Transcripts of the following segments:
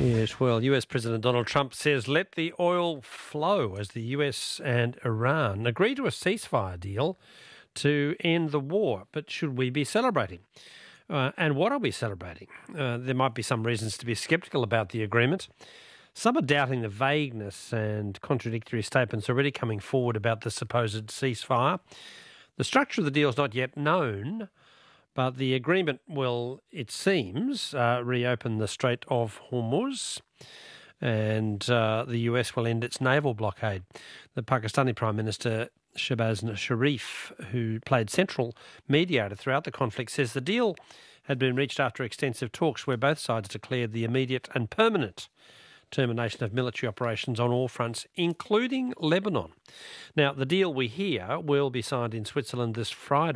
Yes, well, US President Donald Trump says let the oil flow as the US and Iran agree to a ceasefire deal to end the war. But should we be celebrating? And what are we celebrating? There might be some reasons to be sceptical about the agreement. Some are doubting the vagueness and contradictory statements already coming forward about the supposed ceasefire. The structure of the deal is not yet known, but the agreement will, it seems, reopen the Strait of Hormuz, and the US will end its naval blockade. The Pakistani Prime Minister Shehbaz Sharif, who played central mediator throughout the conflict, says the deal had been reached after extensive talks where both sides declared the immediate and permanent termination of military operations on all fronts, including Lebanon. Now, the deal we hear will be signed in Switzerland this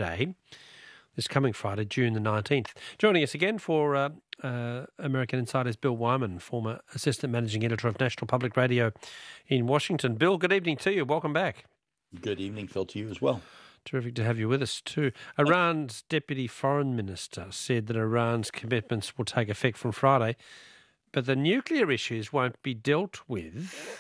coming Friday, June the 19th. Joining us again for American Insider's Bill Wyman, former Assistant Managing Editor of National Public Radio in Washington. Bill, good evening to you. Welcome back. Good evening, Phil, to you as well. Terrific to have you with us too. Iran's Deputy Foreign Minister said that Iran's commitments will take effect from Friday, but the nuclear issues won't be dealt with,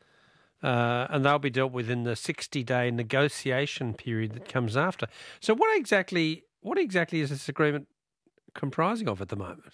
and they'll be dealt with in the 60-day negotiation period that comes after. So what exactly is this agreement comprising of at the moment?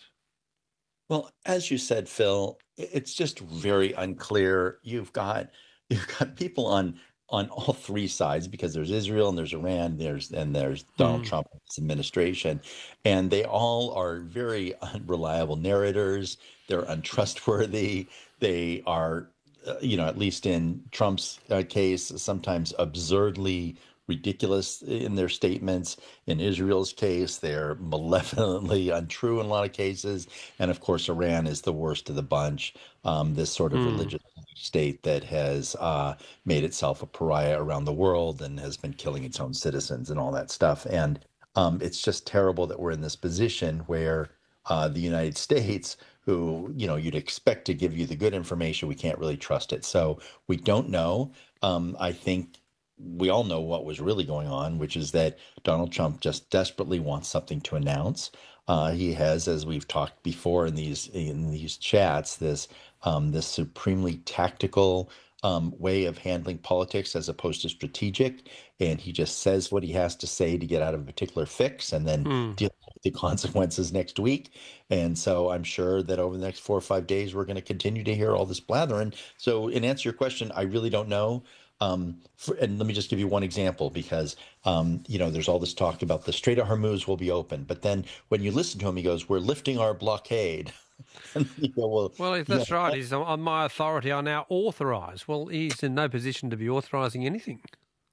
Well, as you said, Phil, it's just very unclear. You've got people on all three sides, because there's Israel and there's Iran, there's Donald Trump's administration, and they all are very unreliable narrators. They're untrustworthy. They are, at least in Trump's case, sometimes absurdly ridiculous in their statements. In Israel's case, they're malevolently untrue in a lot of cases. And of course, Iran is the worst of the bunch, this sort of religious state that has made itself a pariah around the world and has been killing its own citizens and all that stuff. And it's just terrible that we're in this position where the United States, who, you'd expect to give you the good information, we can't really trust it. So we don't know. I think we all know what was really going on, which is that Donald Trump just desperately wants something to announce. He has, as we've talked before in these chats, this supremely tactical way of handling politics as opposed to strategic, and he just says what he has to say to get out of a particular fix, and then deal with the consequences next week. And so I'm sure that over the next 4 or 5 days, we're going to continue to hear all this blathering. So, in answer to your question, I really don't know. And let me just give you one example, because, there's all this talk about the Strait of Hormuz will be open. But then when you listen to him, he goes, we're lifting our blockade. And you go, well, if that's right, he's on my authority, I now authorise. Well, he's in no position to be authorising anything.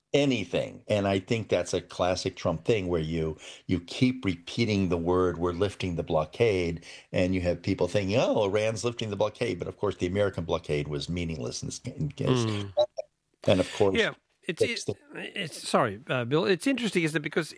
And I think that's a classic Trump thing, where you keep repeating the word, we're lifting the blockade, and you have people thinking, oh, Iran's lifting the blockade. But of course, the American blockade was meaningless in this case. And of course, yeah, sorry, Bill. It's interesting, isn't it? Because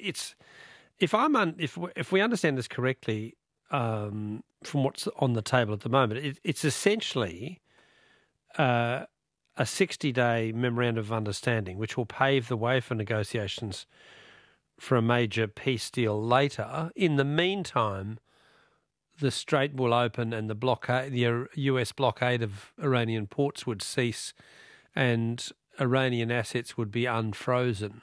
if we understand this correctly, from what's on the table at the moment, it's essentially a 60-day memorandum of understanding, which will pave the way for negotiations for a major peace deal later. In the meantime, the strait will open, and the US blockade of Iranian ports would cease, and Iranian assets would be unfrozen.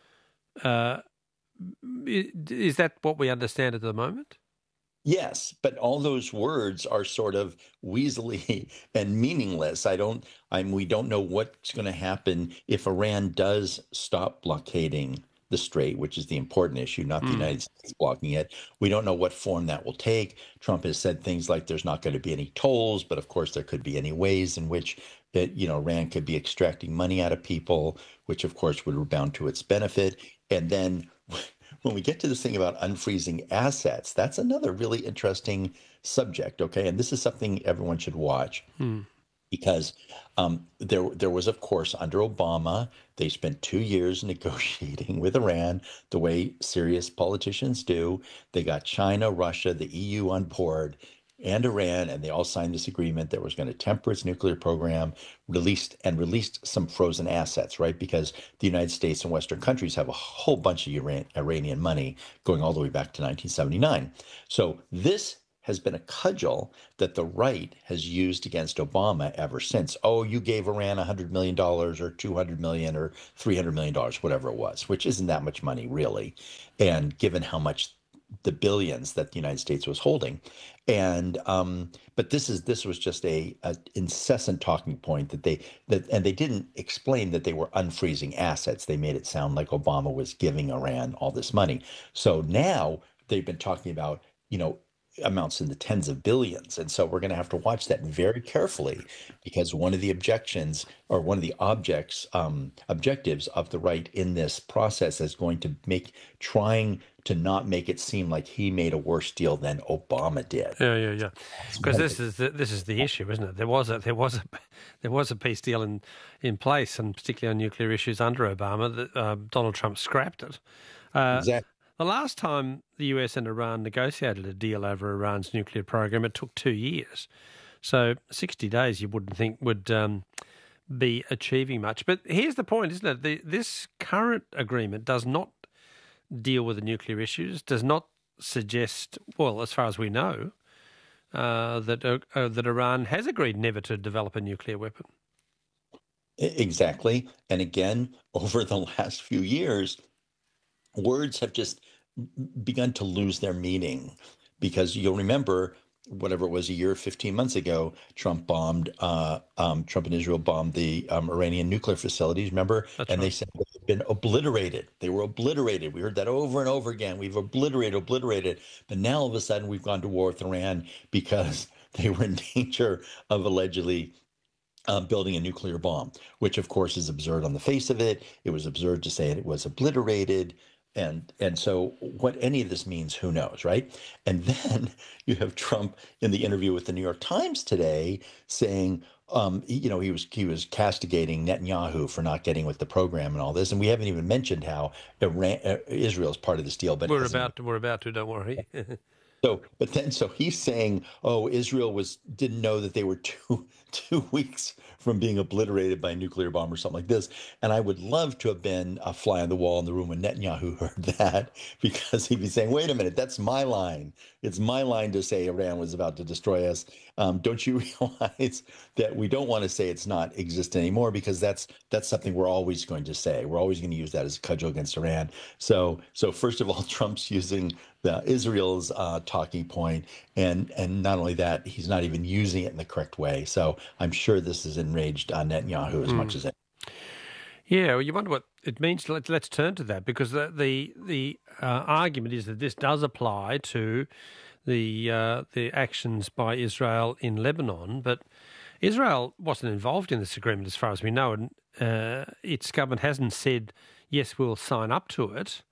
Is that what we understand at the moment? Yes, but all those words are sort of weaselly and meaningless. We don't know what's going to happen if Iran does stop blockading the strait, which is the important issue, not the United States blocking it. We don't know what form that will take. Trump has said things like there's not going to be any tolls, but of course there could be any ways in which that, Iran could be extracting money out of people, which of course would rebound to its benefit. And then when we get to this thing about unfreezing assets, that's another really interesting subject, okay? And this is something everyone should watch. Because there was, of course, under Obama, they spent 2 years negotiating with Iran the way serious politicians do. They got China, Russia, the EU on board, and Iran, and they all signed this agreement that was going to temper its nuclear program, released some frozen assets, right? Because the United States and Western countries have a whole bunch of Iranian money going all the way back to 1979. So this has been a cudgel that the right has used against Obama ever since. Oh, you gave Iran $100 million or 200 million or $300 million, whatever it was, which isn't that much money really. And given how much the billions that the United States was holding. And but this was just a incessant talking point and they didn't explain that they were unfreezing assets. They made it sound like Obama was giving Iran all this money. So now they've been talking about, amounts in the tens of billions. And so we're going to have to watch that very carefully because one of the objections or one of the objectives of the right in this process is going to trying to not make it seem like he made a worse deal than Obama did. Yeah. Because this is the issue, isn't it? There was a peace deal in place, and particularly on nuclear issues under Obama, that Donald Trump scrapped it. Exactly. The last time the US and Iran negotiated a deal over Iran's nuclear program, it took 2 years. So 60 days you wouldn't think would be achieving much. But here's the point, isn't it? This current agreement does not deal with the nuclear issues, does not suggest, well, as far as we know, that Iran has agreed never to develop a nuclear weapon. Exactly. And again, over the last few years, words have just begun to lose their meaning because you'll remember whatever it was a year, 15 months ago, Trump and Israel bombed the Iranian nuclear facilities, remember? That's and right. They said they've been obliterated. They were obliterated. We heard that over and over again. We've obliterated. But now all of a sudden we've gone to war with Iran because they were in danger of allegedly building a nuclear bomb, which of course is absurd on the face of it. It was absurd to say it was obliterated. And so what any of this means, who knows, right? And then you have Trump in the interview with the New York Times today saying, he was castigating Netanyahu for not getting with the program and all this. And we haven't even mentioned how Israel is part of this deal. But we're about to, don't worry. So he's saying, oh, Israel didn't know that they were two weeks from being obliterated by a nuclear bomb or something like this. And I would love to have been a fly on the wall in the room when Netanyahu heard that, because he'd be saying, wait a minute, that's my line. It's my line to say Iran was about to destroy us. Don't you realize that we don't want to say it's not exist anymore, because that's something we're always going to say. We're always going to use that as a cudgel against Iran. So first of all, Trump's using Israel's talking point, and not only that, he's not even using it in the correct way. So I'm sure this has enraged Netanyahu as much as it. Yeah, well, you wonder what it means. Let's turn to that, because the argument is that this does apply to the actions by Israel in Lebanon, but Israel wasn't involved in this agreement as far as we know, and its government hasn't said yes, we'll sign up to it.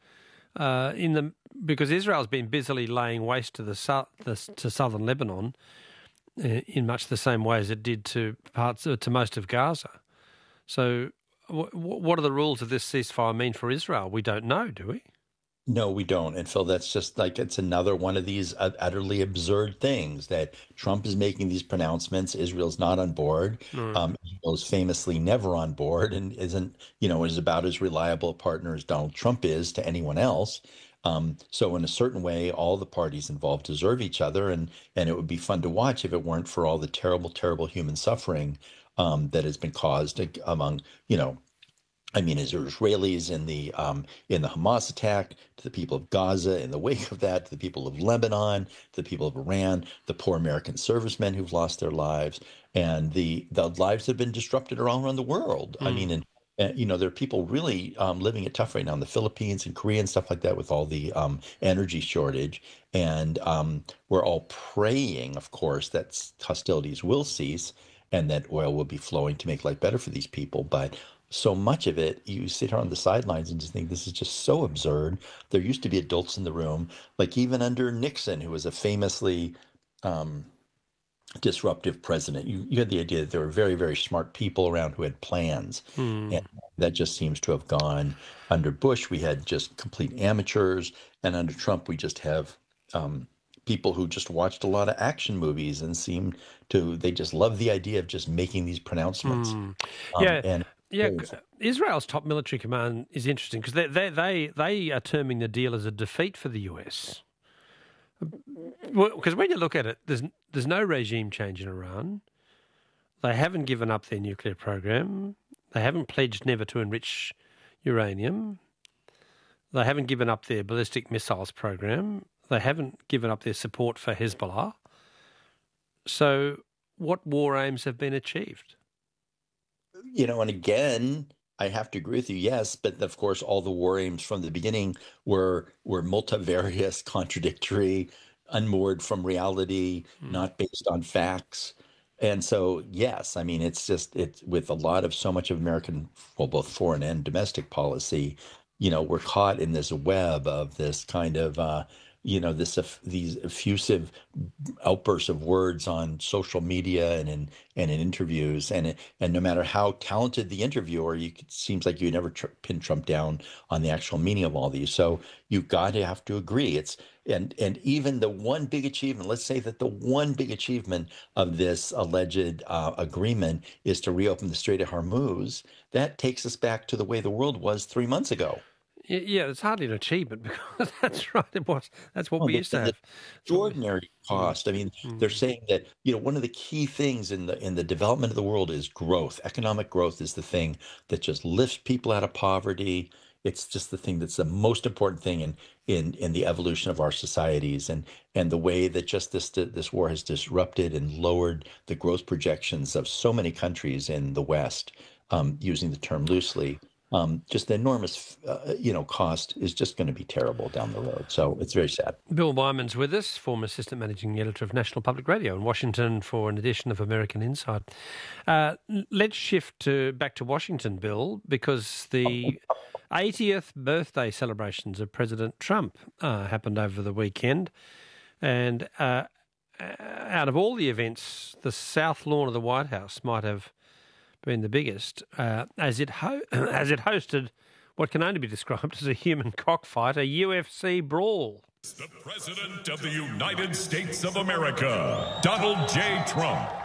Because Israel's been busily laying waste to to southern Lebanon in much the same way as it did to most of Gaza. So, what do the rules of this ceasefire mean for Israel? We don't know, do we? No, we don't. And Phil, that's just like, it's another one of these utterly absurd things that Trump is making these pronouncements. Israel's not on board. Israel is famously never on board and is about as reliable a partner as Donald Trump is to anyone else. So in a certain way, all the parties involved deserve each other. And it would be fun to watch if it weren't for all the terrible, terrible human suffering that has been caused among, as Israelis in the Hamas attack, to the people of Gaza in the wake of that, to the people of Lebanon, to the people of Iran, the poor American servicemen who've lost their lives, and the lives that have been disrupted around the world. There are people really living it tough right now in the Philippines and Korea and stuff like that with all the energy shortage. And we're all praying, of course, that hostilities will cease and that oil will be flowing to make life better for these people. But so much of it, you sit here on the sidelines and just think this is just so absurd. There used to be adults in the room, like even under Nixon, who was a famously disruptive president. You had the idea that there were very, very smart people around who had plans. And that just seems to have gone. Under Bush, we had just complete amateurs. And under Trump, we just have people who just watched a lot of action movies and they just love the idea of just making these pronouncements. Israel's top military command is interesting because they are terming the deal as a defeat for the US. Well, because when you look at it, there's no regime change in Iran. They haven't given up their nuclear program. They haven't pledged never to enrich uranium. They haven't given up their ballistic missiles program. They haven't given up their support for Hezbollah. So what war aims have been achieved? And again, I have to agree with you, yes, but of course, all the war aims from the beginning were multivarious, contradictory, unmoored from reality, not based on facts. And so, yes, I mean, it's with a lot of so much of American, well, both foreign and domestic policy, we're caught in this web of this kind of, these effusive outbursts of words on social media and in interviews, and no matter how talented the interviewer, it seems like you never pin Trump down on the actual meaning of all these. So you got to have to agree. And even the one big achievement, let's say that the one big achievement of this alleged agreement is to reopen the Strait of Hormuz. That takes us back to the way the world was 3 months ago. Yeah, it's hardly an achievement because that's right. It was. That's what we used to The have. extraordinary cost. I mean, they're saying that, one of the key things in the development of the world is growth. Economic growth is the thing that just lifts people out of poverty. It's just the thing that's the most important thing in the evolution of our societies, and the way that just this war has disrupted and lowered the growth projections of so many countries in the West, using the term loosely. Just the enormous, cost is just going to be terrible down the road. So it's very sad. Bill Wyman's with us, former assistant managing editor of National Public Radio in Washington for an edition of American Insight. Let's shift back to Washington, Bill, because the 80th birthday celebrations of President Trump happened over the weekend. And out of all the events, the South Lawn of the White House might have been the biggest, as it hosted what can only be described as a human cockfight, a UFC brawl. The President of the United States of America, Donald J. Trump.